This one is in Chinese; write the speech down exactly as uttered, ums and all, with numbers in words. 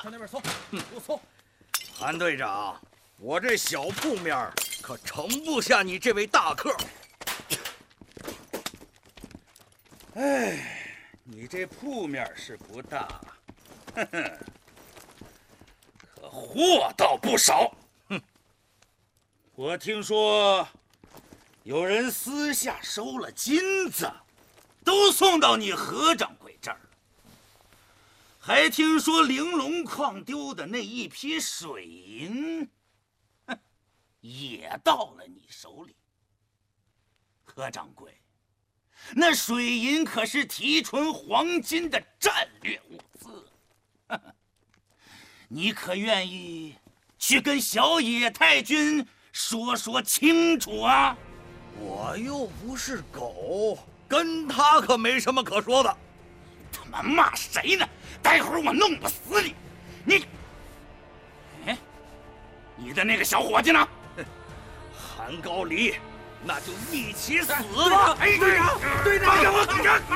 向那边搜，给我搜！ 韩队长，我这小铺面可盛不下你这位大客。 哎，你这铺面是不大，哼哼，可货倒不少。哼，我听说有人私下收了金子，都送到你何掌柜这儿了。还听说玲珑矿丢的那一批水银，哼，也到了你手里。何掌柜，那水银可是提纯黄金的战略物资，呵呵，你可愿意去跟小野太君说说清楚啊？ 我又不是狗，跟他可没什么可说的。 他妈骂谁呢？待会儿我弄不死你！你，哎，你的那个小伙计呢？ 韩高离，那就一起死吧！ 哎， 队长，队长，放开我！